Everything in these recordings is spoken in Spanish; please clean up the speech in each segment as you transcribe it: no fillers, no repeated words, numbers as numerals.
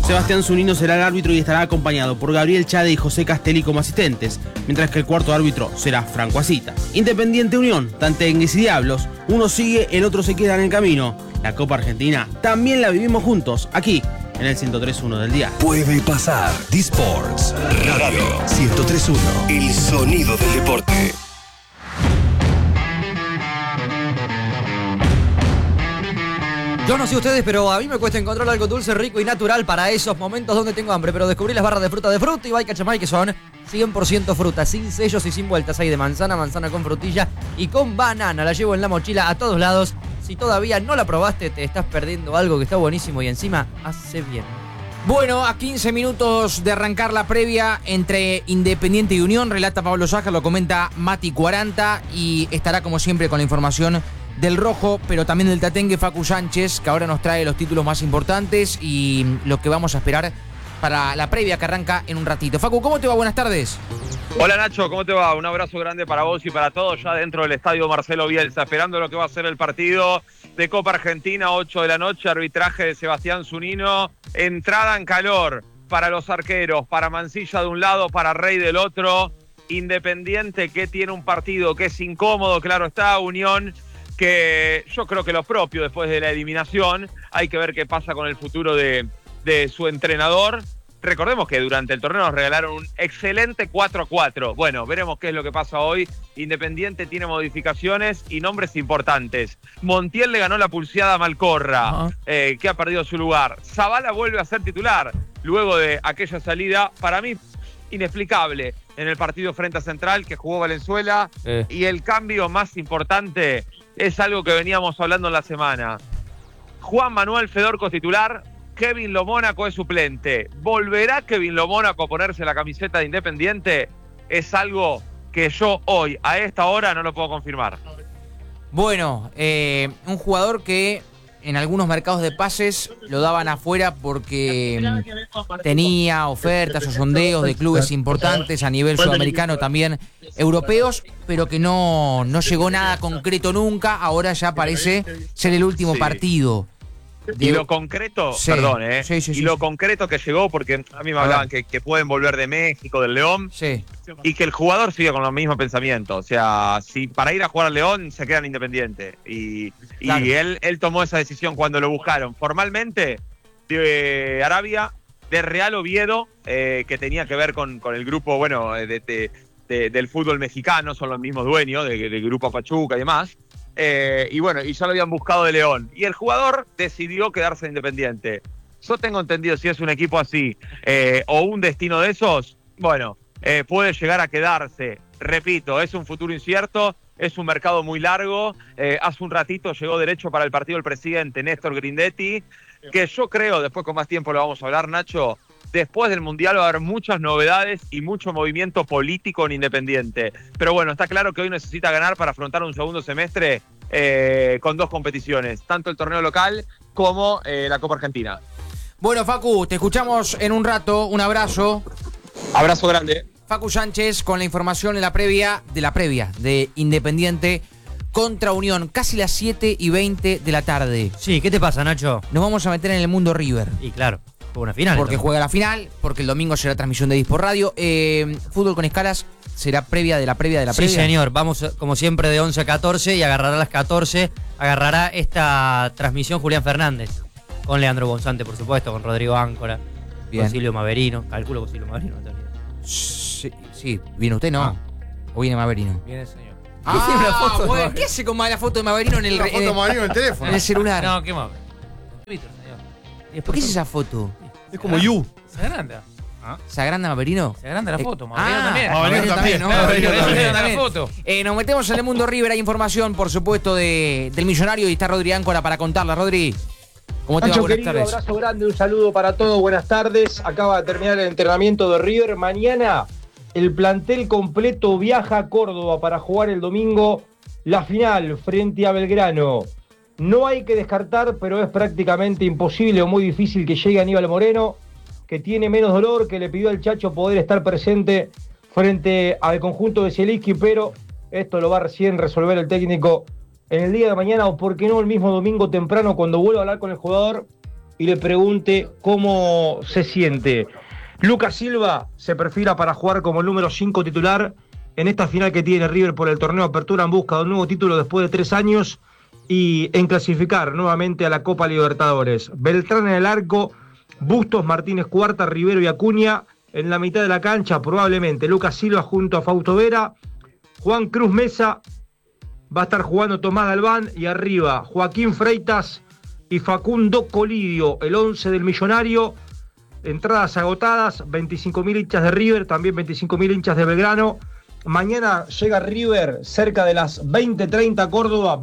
Sebastián Zunino será el árbitro y estará acompañado por Gabriel Chade y José Castelli como asistentes, mientras que el cuarto árbitro será Franco Asita. Independiente Unión, Tantegues y Diablos, uno sigue, el otro se queda en el camino. La Copa Argentina también la vivimos juntos, aquí, en el 103.1 del día. Puede pasar. D-Sports Radio 103.1. El sonido del deporte. Yo no sé ustedes, pero a mí me cuesta encontrar algo dulce, rico y natural para esos momentos donde tengo hambre. Pero descubrí las barras de fruta y by Cachamay, que son 100% fruta, sin sellos y sin vueltas. Hay de manzana con frutilla y con banana. La llevo en la mochila a todos lados. Si todavía no la probaste, te estás perdiendo algo que está buenísimo y encima hace bien. Bueno, a 15 minutos de arrancar la previa entre Independiente y Unión, relata Pablo Saja, lo comenta Mati 40 y estará como siempre con la información del rojo, pero también del tatengue Facu Sánchez, que ahora nos trae los títulos más importantes y lo que vamos a esperar para la previa que arranca en un ratito. Facu, ¿cómo te va? Buenas tardes. Hola Nacho, ¿cómo te va? Un abrazo grande para vos y para todos ya dentro del estadio Marcelo Bielsa, esperando lo que va a ser el partido de Copa Argentina, 8 de la noche, arbitraje de Sebastián Zunino, entrada en calor para los arqueros, para Mancilla de un lado, para Rey del otro, Independiente que tiene un partido que es incómodo, claro está, Unión que yo creo que lo propio después de la eliminación, hay que ver qué pasa con el futuro de su entrenador. Recordemos que durante el torneo nos regalaron un excelente 4-4. Bueno, veremos qué es lo que pasa hoy. Independiente tiene modificaciones y nombres importantes. Montiel le ganó la pulseada a Malcorra, que ha perdido su lugar. Zavala vuelve a ser titular luego de aquella salida, para mí, inexplicable, en el partido frente a Central que jugó Valenzuela. Y el cambio más importante es algo que veníamos hablando en la semana. Juan Manuel Fedorco titular, Kevin Lomónaco es suplente. ¿Volverá Kevin Lomónaco a ponerse la camiseta de Independiente? Es algo que yo hoy, a esta hora, no lo puedo confirmar. Bueno, un jugador que en algunos mercados de pases lo daban afuera porque tenía ofertas o sondeos de clubes importantes a nivel sudamericano, también europeos, pero que no llegó nada concreto nunca. Ahora ya parece ser el último partido. Y lo concreto, Sí. perdón, Sí. concreto que llegó, porque a mí me hablaban que pueden volver de México, del León, Sí. y que el jugador sigue con los mismos pensamientos. O sea, si para ir a jugar al León se quedan Independiente. Y Claro. él tomó esa decisión cuando lo buscaron. Formalmente, de Arabia, de Real Oviedo, que tenía que ver con el grupo, bueno, del fútbol mexicano, son los mismos dueños, del grupo Pachuca y demás. Y bueno, y ya lo habían buscado de León. Y el jugador decidió quedarse Independiente. Yo tengo entendido, si es un equipo así o un destino de esos, bueno, puede llegar a quedarse. Repito, es un futuro incierto, es un mercado muy largo. Hace un ratito llegó derecho para el partido el presidente Néstor Grindetti, que yo creo, después con más tiempo lo vamos a hablar, Nacho, después del Mundial va a haber muchas novedades y mucho movimiento político en Independiente. Pero bueno, está claro que hoy necesita ganar para afrontar un segundo semestre con dos competiciones, tanto el torneo local como la Copa Argentina. Bueno, Facu, te escuchamos en un rato. Un abrazo. Abrazo grande. Facu Sánchez con la información en la previa de Independiente contra Unión, casi las 7:20 de la tarde. Sí, ¿qué te pasa, Nacho? Nos vamos a meter en el mundo River. Y claro, fue una final. Porque juega la final, porque el domingo será transmisión de Dispor Radio. Fútbol con escalas será previa de la previa de la previa. Sí, señor. Vamos, como siempre, de 11 a 14 y agarrará a las 14. Agarrará esta transmisión Julián Fernández. Con Leandro Bonzante, por supuesto, con Rodrigo Áncora. Bien. Con Silvio Maverino. Calculo con Silvio Maverino. Sí, ¿viene usted? No. ¿O viene Maverino? Viene, señor. Tiene una foto de bueno, Maverino. ¿Qué hace con la foto de Maverino en el, Una foto de Maverino en el teléfono. en el celular? No, ¿qué más? Twitter, señor. Y después ¿Por qué es esa foto? Es como You. Se agranda. ¿Se agranda Maverino? Se agranda la foto. Maverino Ah, también. Maverino también, ¿no? Claro, Maverino por eso también. se agranda la foto. Nos metemos en el mundo River. Hay información, por supuesto, del millonario y está Rodri Áncora para contarla. Rodri, ¿cómo te va? Nacho, Buenas querido, tardes. abrazo grande, un saludo para todos, buenas tardes. Acaba de terminar el entrenamiento de River. Mañana el plantel completo viaja a Córdoba para jugar el domingo la final frente a Belgrano. No hay que descartar, pero es prácticamente imposible o muy difícil que llegue Aníbal Moreno, que tiene menos dolor, que le pidió al Chacho poder estar presente frente al conjunto de Zielinski, pero esto lo va a recién resolver el técnico en el día de mañana, o por qué no el mismo domingo temprano cuando vuelva a hablar con el jugador y le pregunte cómo se siente. Lucas Silva se perfila para jugar como el número 5 titular en esta final que tiene River por el torneo Apertura en busca de un nuevo título después de 3 años y en clasificar nuevamente a la Copa Libertadores. Beltrán en el arco, Bustos, Martínez Cuarta, Rivero y Acuña. En la mitad de la cancha probablemente Lucas Silva junto a Fausto Vera, Juan Cruz Mesa, va a estar jugando Tomás Galván y arriba Joaquín Freitas y Facundo Colidio, el 11 del Millonario. Entradas agotadas, 25.000 hinchas de River, también 25.000 hinchas de Belgrano. Mañana llega River cerca de las 20:30 Córdoba,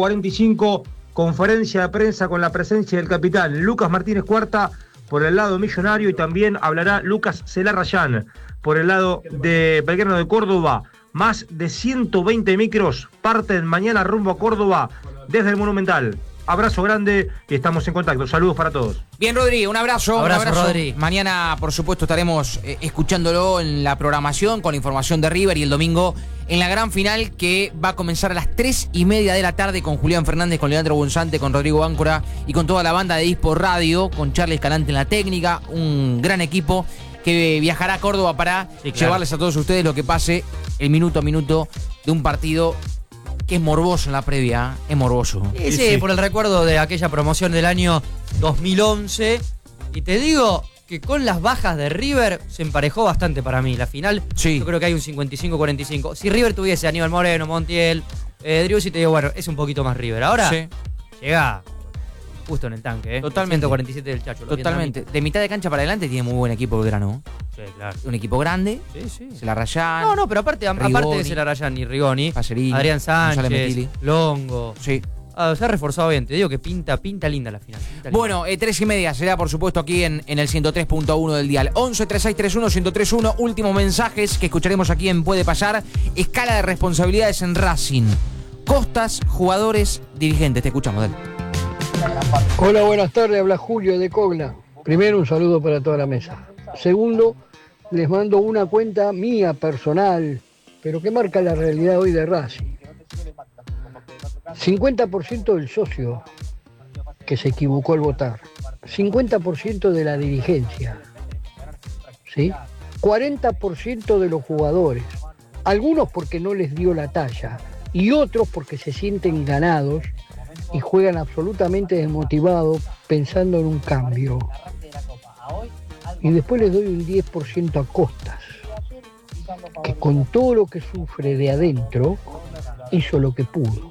20:45, conferencia de prensa con la presencia del capitán Lucas Martínez Cuarta por el lado Millonario y también hablará Lucas Celarrayán por el lado de Belgrano de Córdoba. Más de 120 micros parten mañana rumbo a Córdoba desde el Monumental. Abrazo grande y estamos en contacto. Saludos para todos. Bien, Rodri, un abrazo. Abrazo, Rodri. Mañana, por supuesto, estaremos escuchándolo en la programación con información de River y el domingo en la gran final que va a comenzar a las 3:30 de la tarde con Julián Fernández, con Leandro Bonzante, con Rodrigo Áncora y con toda la banda de Dispor Radio, con Charles Escalante en la técnica, un gran equipo que viajará a Córdoba para llevarles a todos ustedes lo que pase el minuto a minuto de un partido que es morboso en la previa, es morboso. Sí, por el recuerdo de aquella promoción del año 2011. Y te digo que con las bajas de River se emparejó bastante para mí. La final, yo creo que hay un 55-45. Si River tuviese a Aníbal Moreno, Montiel, Driussi, te digo, bueno, es un poquito más River. Ahora llega justo en el tanque, Totalmente. 147 del Chacho. Totalmente. De mitad de cancha para adelante tiene muy buen equipo Belgrano. Sí, claro. Un equipo grande. Celarrayán. No, pero aparte de Celarrayán y Rigoni, Pacerini, Adrián González Sánchez, Metilli. Longo. Sí. Se ha reforzado bien. Te digo que pinta linda la final. Bueno, 3:30 será, por supuesto, aquí en el 103.1 del dial. 11-3631-1031. Últimos mensajes que escucharemos aquí en Puede Pasar. Escala de responsabilidades en Racing. Costas, jugadores, dirigentes. Te escuchamos, dale. Hola, buenas tardes. Habla Julio de Cogla. Primero, un saludo para toda la mesa. Segundo, les mando una cuenta mía personal, pero que marca la realidad hoy de Racing. 50% del socio que se equivocó al votar, 50% de la dirigencia, ¿sí? 40% de los jugadores, algunos porque no les dio la talla y otros porque se sienten ganados y juegan absolutamente desmotivados pensando en un cambio. Y después les doy un 10% a Costas, que con todo lo que sufre de adentro hizo lo que pudo.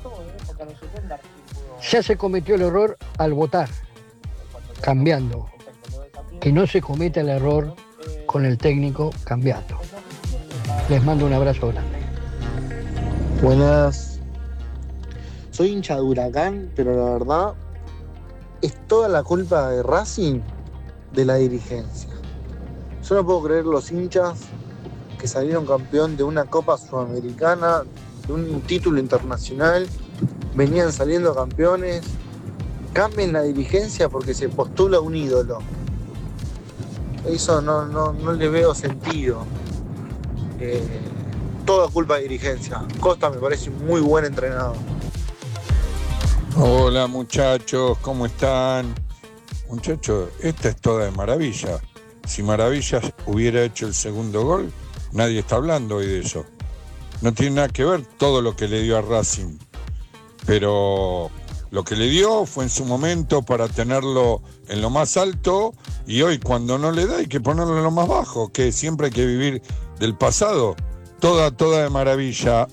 Ya se cometió el error al votar, cambiando. Que no se cometa el error con el técnico cambiando. Les mando un abrazo grande. Buenas. Soy hincha de Huracán, pero la verdad es toda la culpa de Racing de la dirigencia. Yo no puedo creer los hinchas que salieron campeón de una Copa Sudamericana, de un título internacional, venían saliendo campeones, cambien la dirigencia porque se postula un ídolo. Eso no le veo sentido. Toda culpa de dirigencia. Costa me parece un muy buen entrenador. Hola muchachos, ¿cómo están? Muchachos, esta es toda de Maravilla. Si Maravillas hubiera hecho el segundo gol, nadie está hablando hoy de eso. No tiene nada que ver todo lo que le dio a Racing. Pero lo que le dio fue en su momento para tenerlo en lo más alto y hoy cuando no le da hay que ponerlo en lo más bajo, que siempre hay que vivir del pasado. Toda de Maravilla.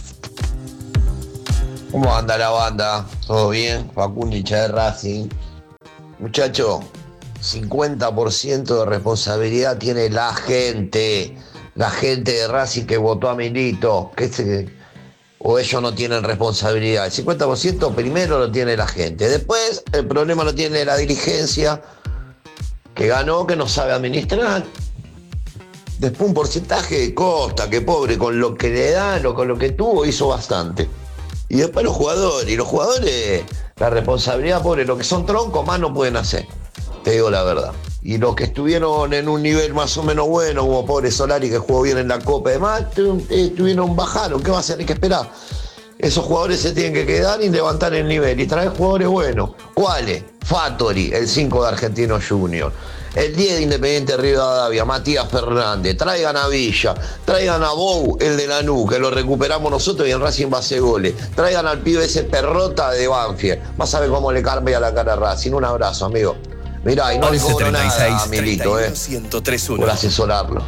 ¿Cómo anda la banda? ¿Todo bien? Facundo, hincha de Racing. Muchacho, 50% de responsabilidad tiene la gente de Racing que votó a Milito. O ellos no tienen responsabilidad. El 50% primero lo tiene la gente. Después el problema lo tiene la dirigencia que ganó, que no sabe administrar. Después un porcentaje de Costa, que pobre, con lo que le dan o con lo que tuvo, hizo bastante. Y después los jugadores. Y los jugadores, la responsabilidad, pobre, los que son troncos más no pueden hacer. Te digo la verdad. Y los que estuvieron en un nivel más o menos bueno, como pobre Solari que jugó bien en la Copa, además bajaron. ¿Qué va a hacer? Hay que esperar. Esos jugadores se tienen que quedar y levantar el nivel y traer jugadores buenos. ¿Cuáles? Fattori, el 5 de Argentinos Junior. El 10 de Independiente Rivadavia, Matías Fernández. Traigan a Villa, traigan a Bou, el de Lanús, que lo recuperamos nosotros y en Racing va a hacer goles. Traigan al pibe ese Perrota de Banfield. Vas a ver cómo le cambia la cara a Racing. Un abrazo, amigo. Mirá, y no le cobro nada a Milito, por asesorarlo.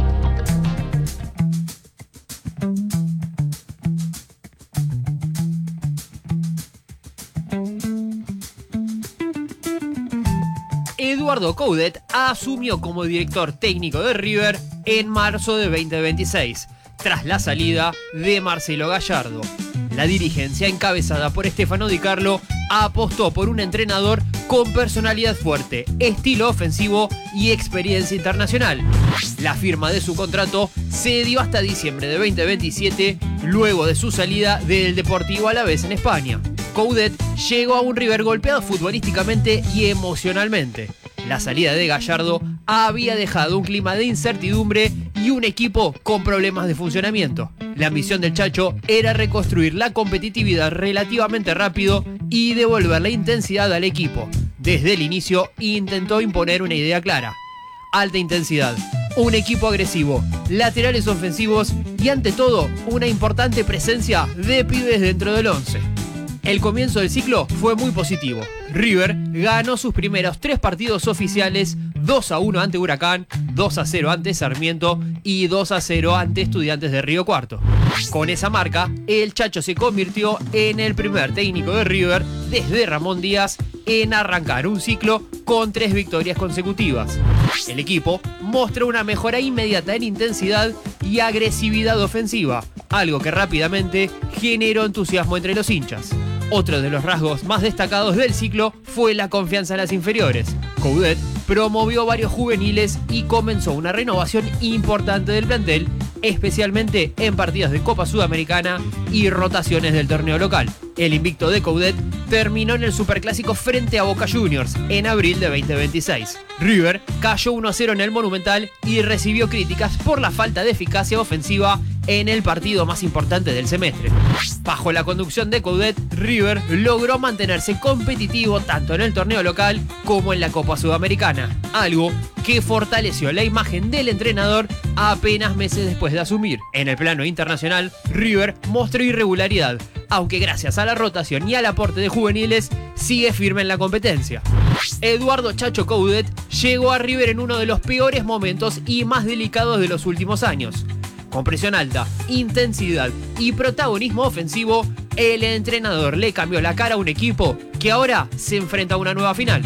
Eduardo Coudet asumió como director técnico de River en marzo de 2026, tras la salida de Marcelo Gallardo. La dirigencia, encabezada por Stefano Di Carlo, apostó por un entrenador con personalidad fuerte, estilo ofensivo y experiencia internacional. La firma de su contrato se dio hasta diciembre de 2027, luego de su salida del Deportivo Alavés en España. Coudet llegó a un River golpeado futbolísticamente y emocionalmente. La salida de Gallardo había dejado un clima de incertidumbre y un equipo con problemas de funcionamiento. La misión del Chacho era reconstruir la competitividad relativamente rápido y devolver la intensidad al equipo. Desde el inicio intentó imponer una idea clara: alta intensidad, un equipo agresivo, laterales ofensivos y ante todo una importante presencia de pibes dentro del 11. El comienzo del ciclo fue muy positivo. River ganó sus primeros 3 partidos oficiales: 2-1 ante Huracán, 2-0 ante Sarmiento y 2-0 ante Estudiantes de Río Cuarto. Con esa marca, el Chacho se convirtió en el primer técnico de River desde Ramón Díaz en arrancar un ciclo con 3 victorias consecutivas. El equipo mostró una mejora inmediata en intensidad y agresividad ofensiva, algo que rápidamente generó entusiasmo entre los hinchas. Otro de los rasgos más destacados del ciclo fue la confianza en las inferiores. Coudet promovió varios juveniles y comenzó una renovación importante del plantel, especialmente en partidos de Copa Sudamericana y rotaciones del torneo local. El invicto de Coudet terminó en el Superclásico frente a Boca Juniors en abril de 2026. River cayó 1-0 en el Monumental y recibió críticas por la falta de eficacia ofensiva en el partido más importante del semestre. Bajo la conducción de Coudet, River logró mantenerse competitivo tanto en el torneo local como en la Copa Sudamericana, algo que fortaleció la imagen del entrenador apenas meses después de asumir. En el plano internacional, River mostró irregularidad, aunque gracias a la rotación y al aporte de juveniles sigue firme en la competencia. Eduardo Chacho Coudet llegó a River en uno de los peores momentos y más delicados de los últimos años. Con presión alta, intensidad y protagonismo ofensivo, el entrenador le cambió la cara a un equipo que ahora se enfrenta a una nueva final.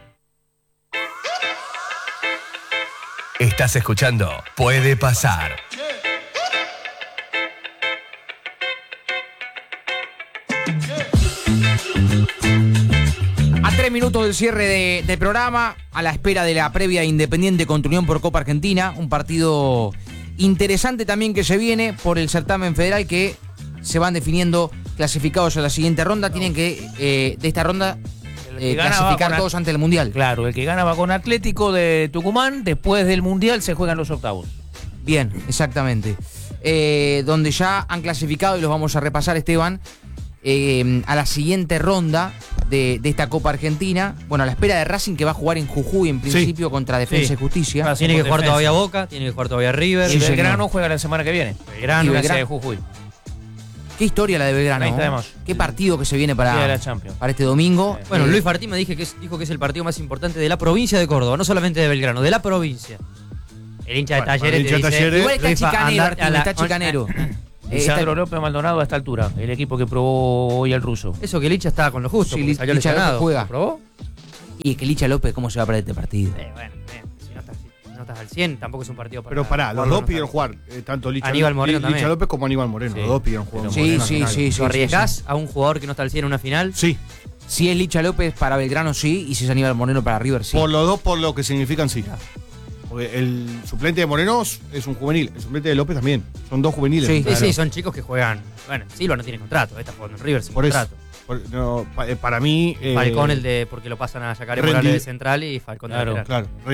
Estás escuchando Puede Pasar. A 3 minutos del cierre del programa, a la espera de la previa Independiente contra Unión por Copa Argentina, un partido interesante también que se viene por el certamen federal, que se van definiendo clasificados a la siguiente ronda. Tienen que, de esta ronda, clasificar todos ante el Mundial. Claro, el que gana va con Atlético de Tucumán. Después del Mundial se juegan los octavos. Bien, exactamente. Donde ya han clasificado, y los vamos a repasar, Esteban, a la siguiente ronda de esta Copa Argentina. Bueno, a la espera de Racing, que va a jugar en Jujuy en principio contra Defensa y Justicia. Tiene que jugar todavía Boca, tiene que jugar todavía River. Y Belgrano juega la semana que viene. Belgrano de Jujuy. Qué historia la de Belgrano. Ahí tenemos. Qué partido que se viene para este domingo. Bueno, Luis Martín me dijo que es el partido más importante de la provincia de Córdoba, no solamente de Belgrano, de la provincia. El hincha de Talleres te dice... Igual está chicanero. Lisandro López Maldonado a esta altura, el equipo que probó hoy el ruso. Eso que Licha estaba con lo justo, sí, salió Licha lesionado. López juega. ¿Lo probó? Y que Licha López, ¿cómo se va para este partido? Bueno, si no estás al 100, tampoco es un partido para... Pero pará, los dos pidieron jugar, tanto Licha López como Aníbal Moreno, los dos pidieron jugar. Sí. ¿Lo arriesgás a un jugador que no está al 100 en una final? Sí. Si es Licha López para Belgrano, sí, y si es Aníbal Moreno para River, sí. Por los dos, por lo que significan, sí. Porque el suplente de Moreno es un juvenil, el suplente de López también. Son dos juveniles. Sí, claro. Sí, son chicos que juegan. Bueno, Silva no tiene contrato, está jugando en River sin por contrato. Para mí. Falcón, porque lo pasan a Yacaré Morales de central y Falcón de lateral. Claro.